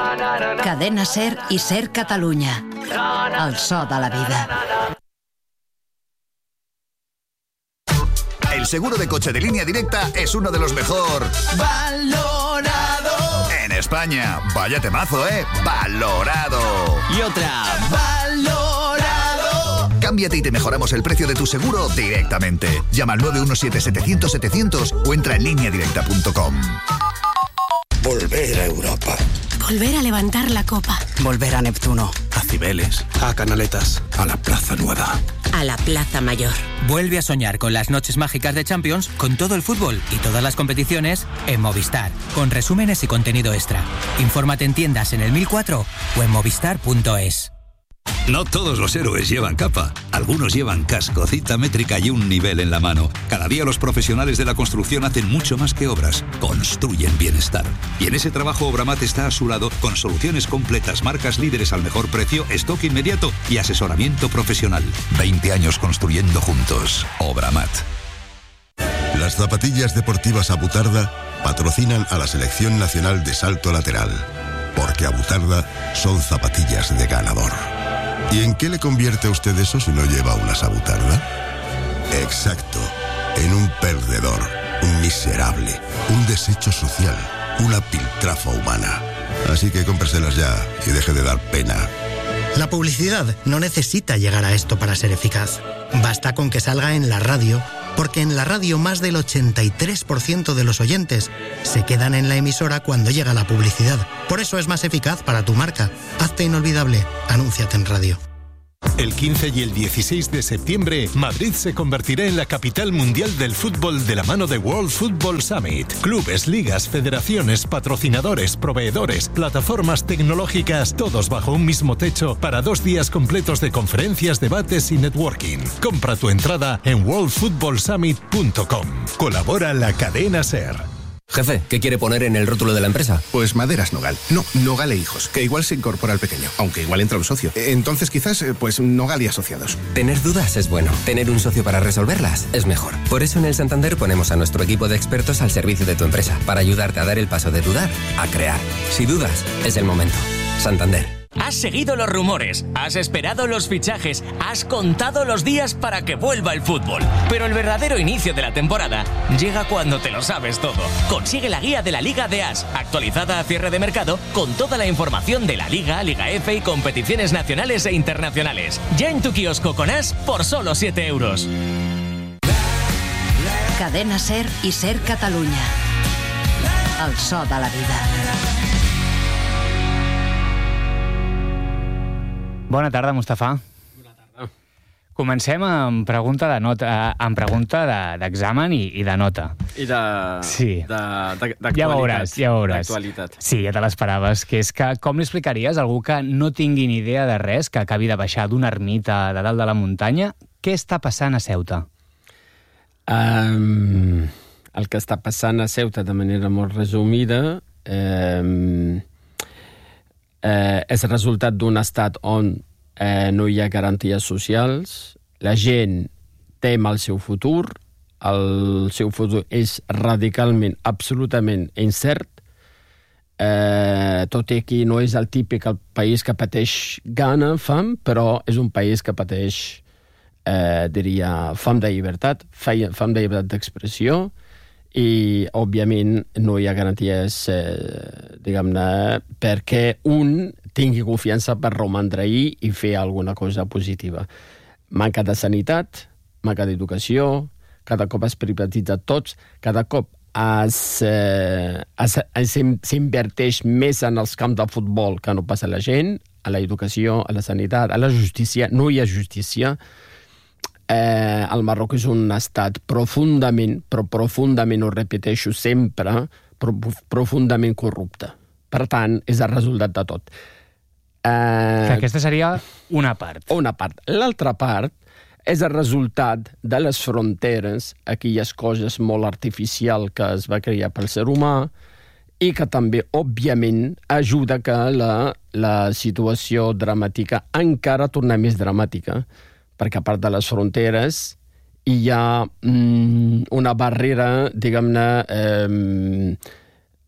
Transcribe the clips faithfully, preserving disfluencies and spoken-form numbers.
Cadena SER y SER Catalunya. El so de la vida. El seguro de coche de Línea Directa es uno de los mejor valorado en España. Vaya temazo, ¿eh? Valorado. Y otra. Valorado. Cámbiate y te mejoramos el precio de tu seguro directamente. Llama al nueve uno siete setecientos setecientos o entra en línea directa punto com. Volver a Europa. Volver a levantar la copa. Volver a Neptuno. A Cibeles. A Canaletas. A la Plaza Nueva. A la Plaza Mayor. Vuelve a soñar con las noches mágicas de Champions, con todo el fútbol y todas las competiciones en Movistar, con resúmenes y contenido extra. Infórmate en tiendas en el mil cuatro o en movistar punto es. No todos los héroes llevan capa. Algunos llevan casco, cita métrica y un nivel en la mano. Cada día los profesionales de la construcción hacen mucho más que obras. Construyen bienestar. Y en ese trabajo Obramat está a su lado con soluciones completas, marcas líderes al mejor precio, stock inmediato y asesoramiento profesional. veinte años construyendo juntos. Obramat. Las zapatillas deportivas Abutarda patrocinan a la Selección Nacional de Salto Lateral. Porque Abutarda son zapatillas de ganador. ¿Y en qué le convierte a usted eso si no lleva una Abutarda? Exacto, en un perdedor, un miserable, un desecho social, una piltrafa humana. Así que cómpreselas ya y deje de dar pena. La publicidad no necesita llegar a esto para ser eficaz. Basta con que salga en la radio, porque en la radio más del ochenta y tres por ciento de los oyentes se quedan en la emisora cuando llega la publicidad. Por eso es más eficaz para tu marca. Hazte inolvidable. Anúnciate en radio. El quince y el dieciséis de septiembre, Madrid se convertirá en la capital mundial del fútbol de la mano de World Football Summit. Clubes, ligas, federaciones, patrocinadores, proveedores, plataformas tecnológicas, todos bajo un mismo techo para dos días completos de conferencias, debates y networking. Compra tu entrada en world football summit punto com. Colabora la cadena SER. Jefe, ¿qué quiere poner en el rótulo de la empresa? Pues Maderas Nogal. No, Nogal e Hijos, que igual se incorpora al pequeño, aunque igual entra un socio. Entonces quizás, pues Nogal y Asociados. Tener dudas es bueno. Tener un socio para resolverlas es mejor. Por eso en el Santander ponemos a nuestro equipo de expertos al servicio de tu empresa, para ayudarte a dar el paso de dudar a crear. Si dudas, es el momento. Santander. Has seguido los rumores, has esperado los fichajes, has contado los días para que vuelva el fútbol. Pero el verdadero inicio de la temporada llega cuando te lo sabes todo. Consigue la guía de la Liga de As, actualizada a cierre de mercado, con toda la información de la Liga, Liga F y competiciones nacionales e internacionales. Ya en tu kiosco con As por solo siete euros. Cadena SER y SER Catalunya. El so de la vida. Bona tarda, Mustafa. Bona tarda. Comencem amb pregunta de nota, amb pregunta de, d'examen i, i de nota. I de... Sí. De, de, d'actualitat. Ja veuràs, ja veuràs. D'actualitat. Sí, ja te l'esperaves. Que és que com li explicaries a algú que no tingui ni idea de res, que acabi de baixar d'una ermita de dalt de la muntanya, què està passant a Ceuta? Um, el que està passant a Ceuta, de manera molt resumida, um, Eh, és el resultat d'un estat on eh, no hi ha garanties socials, la gent tem el seu futur, el seu futur és radicalment, absolutament incert, eh, tot i que no és el típic el país que pateix gana, fam, però és un país que pateix, eh, diria, fam de llibertat, fam de llibertat d'expressió, i, òbviament, no hi ha garanties, eh, diguem-ne, perquè un tingui confiança per romandre-hi i fer alguna cosa positiva. Manca de sanitat, manca d'educació, cada cop es privatitza tots, cada cop es, eh, es, es, s'inverteix més en els camps de futbol que no passa la gent, a l'educació, a la sanitat, a la justícia. No hi ha justícia. Eh, el Marroc és un estat profundament, però profundament, ho repeteixo sempre, pro, profundament corrupte. Per tant, és el resultat de tot. Eh, aquesta seria una part. Una part. L'altra part és el resultat de les fronteres, aquelles coses molt artificials que es va crear pel ser humà i que també, òbviament, ajuda que la, la situació dramàtica encara torna més dramàtica, perquè a part de les fronteres hi ha mm, una barrera, diguem-ne, eh,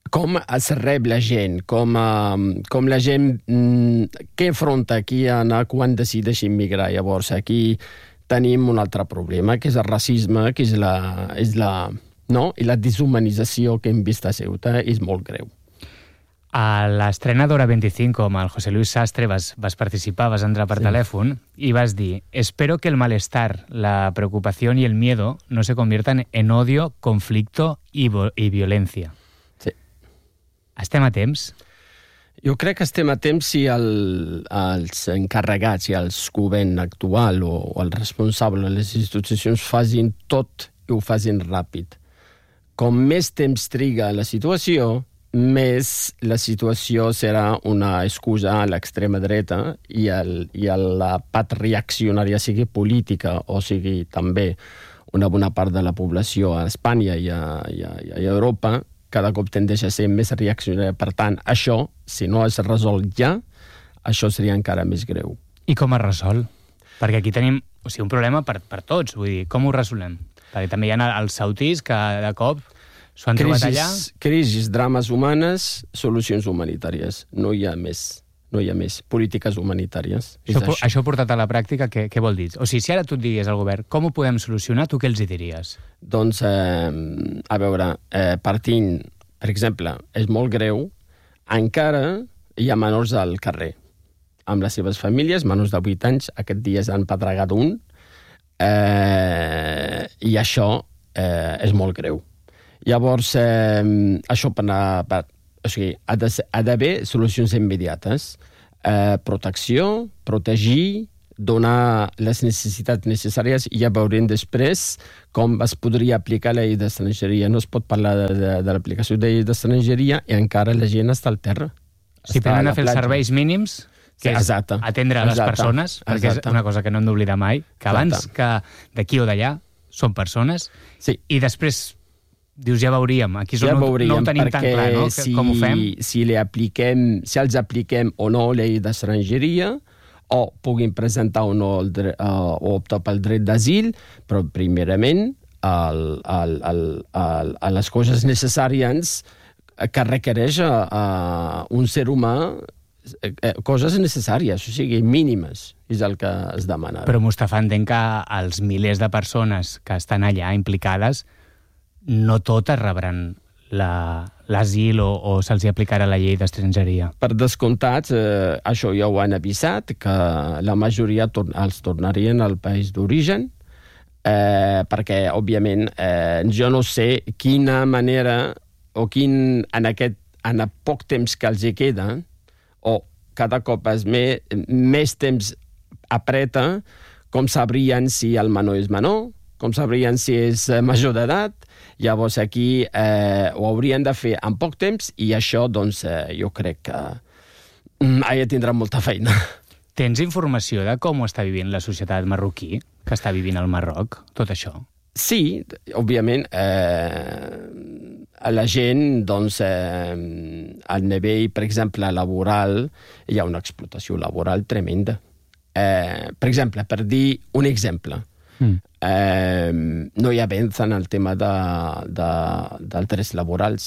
com es rep la gent, com, uh, com la gent... Mm, què afronta aquí anar quan decideix immigrar. Llavors, aquí tenim un altre problema, que és el racisme, que és la, és la, no? I la deshumanització que hem vist a Ceuta és molt greu. A l'estrena d'Hora veinticinco amb el José Luis Sastre vas, vas participar, vas entrar per sí. telèfon i vas dir: espero que el malestar, la preocupación y el miedo no se conviertan en odio, conflicto y, y violencia. Sí. Estem a temps? Jo crec que estem a temps si el, els encarregats, si el govern actual o, o el responsable de les institucions facin tot i ho facin ràpid. Com més temps triga la situació, més la situació serà una excusa a l'extrema dreta i, el, i a la part reaccionària, sigui política o sigui també una bona part de la població a Espanya i a, i a, i a Europa, cada cop tendeix a ser més reaccionària. Per tant, això, si no es resol ja, això seria encara més greu. I com es resol? Perquè aquí tenim o sigui, un problema per, per tots. Vull dir, com ho resolem? Perquè també hi ha els sautís que de cop s'ho han trobat allà. Crisis, drames humanes, solucions humanitàries. No hi ha més. No hi ha més. Polítiques humanitàries. Això, això. això portat a la pràctica, què, què vol dir? O sigui, si ara tu et digués al govern com ho podem solucionar, tu què els hi diries? Doncs, eh, a veure, eh, partint, per exemple, és molt greu, encara hi ha menors al carrer, amb les seves famílies, menors de vuit anys, aquest dia s'han pedregat un, eh, i això eh, és molt greu. Llavors, eh, això per, per o sigui, ha de ser, ha d'haver solucions immediates. Eh, protecció, protegir, donar les necessitats necessàries i ja veurem després com es podria aplicar la llei d'estrangeria. No es pot parlar de, de, de l'aplicació de la llei d'estrangeria i encara la gent està al terra. Si tenen a fer els serveis mínims, que és exacte, atendre a les exacte, persones, perquè exacte. És una cosa que no hem d'oblidar mai, que abans exacte. Que d'aquí o d'allà són persones, sí. I després dius, ja veuríem, aquí ja no, veuríem, no ho tenim tan clar, no? Si, com ho fem? Si, li apliquem, si els apliquem o no la llei d'estrangeria, o puguin presentar o no el dre, uh, o optar pel dret d'asil, però primerament el, el, el, el, el, les coses necessàries que requereix uh, un ser humà, uh, coses necessàries, o sigui, mínimes, és el que es demana. Però, Mustafa, entenc que els milers de persones que estan allà implicades no totes rebran l'asil o, o se'ls aplicarà la llei d'estrangeria. Per descomptat, eh, això ja ho han avisat, que la majoria tor els tornarien al país d'origen, eh, perquè, òbviament, eh, jo no sé quina manera o quin, en aquest en el poc temps que els hi queda, o cada cop és més, més temps apreta, com sabrien si el menor és menor, com sabrien si és major d'edat. Llavors aquí eh, ho haurien de fer en poc temps i això, doncs, eh, jo crec que mm, allà tindran molta feina. Tens informació de com ho està vivint la societat marroquí, que està vivint al Marroc, tot això? Sí, òbviament, eh, a la gent, doncs, eh, al nivell, per exemple, laboral, hi ha una explotació laboral tremenda. Eh, per exemple, per dir un exemple, Mm. Eh, no hi ha avenç en el tema de, de, dels drets laborals.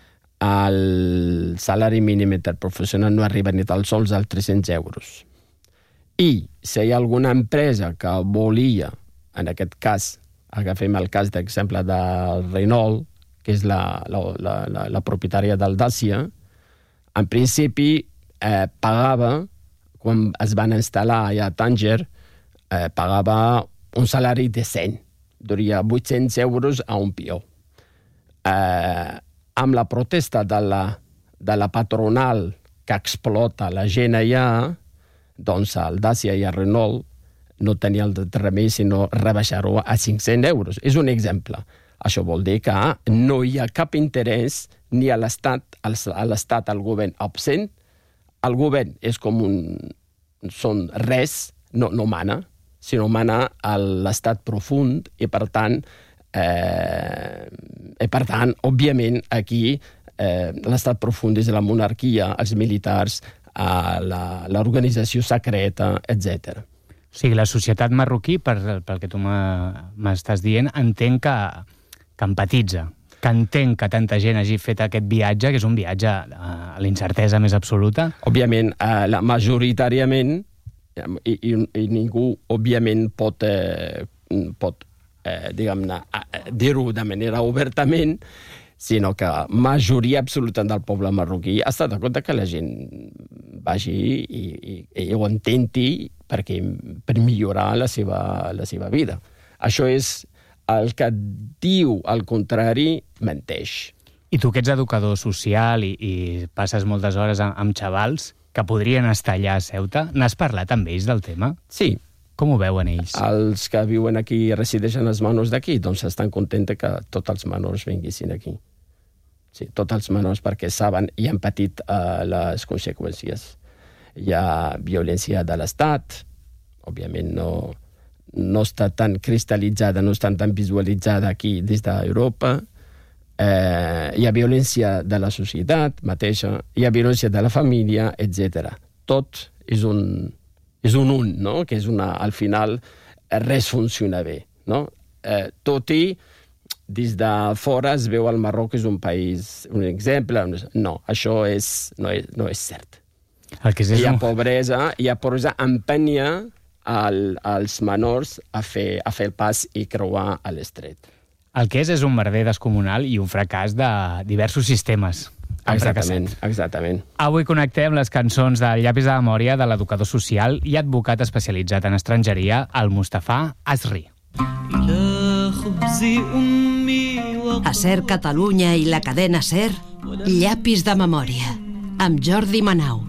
El salari mínim interprofessional no arriba ni tan sols als tres-cents euros. I si hi ha alguna empresa que volia, en aquest cas, agafem el cas d'exemple de Renault, que és la, la, la, la, la propietària del Dacia, en principi eh, pagava, quan es van instal·lar allà a Tànger, eh, pagava un salari decent, duria vuit-cents euros a un peó. Eh, amb la protesta de la, de la patronal que explota la gent allà, doncs el Dacia i el Renault no tenia el remei sinó rebaixar-ho a cinc-cents euros. És un exemple. Això vol dir que no hi ha cap interès ni a l'Estat, a l'Estat, al govern absent. El govern és com un... són res, no, no mana, sinó mana a l'estat profund i, per tant, eh, i per tant, òbviament, aquí eh, l'estat profund és la monarquia, els militars, eh, l'organització secreta, etcètera. O sigui, la societat marroquí, per, pel que tu m'estàs dient, entenc que, que empatitza que entenc que tanta gent hagi fet aquest viatge, que és un viatge a l'incertesa més absoluta. Òbviament, eh, la majoritàriament, i, i, i ningú, òbviament, pot, eh, pot eh, diguem-ne, dir-ho de manera obertament, sinó que la majoria absoluta del poble marroquí ha estat de compte que la gent vagi i, i, i ho intenti perquè, per millorar la seva, la seva vida. Això és el que diu al contrari, menteix. I tu que ets educador social i, i passes moltes hores amb, amb xavals que podrien estar allà a Ceuta, n'has parlat amb ells del tema? Sí. Com ho veuen ells? Els que viuen aquí i resideixen els menors d'aquí, doncs estan contents que tots els menors vinguessin aquí. Sí, tots els menors, perquè saben i han patit uh, les conseqüències. Hi ha violència de l'Estat, òbviament no, no està tan cristal·litzada, no està tan visualitzada aquí des d'Europa. Eh, hi ha violència de la societat mateixa, hi ha violència de la família, etcètera. Tot és un, és un un, no? Que és una, al final res funciona bé, no? Eh, tot i des de fora es veu el Marroc és un país, un exemple. No, això és, no, és, no és cert. El que és hi ha un... pobresa, hi ha pobresa empenya al, als menors a fer, a fer el pas i creuar a l'estret. El que és és un merder descomunal i un fracàs de diversos sistemes. Exactament, exactament. Avui connectem les cançons del Llapis de memòria de l'educador social i advocat especialitzat en estrangeria, el Mustafà Asri. A Ser Catalunya i la cadena Ser, Llapis de memòria, amb Jordi Manau.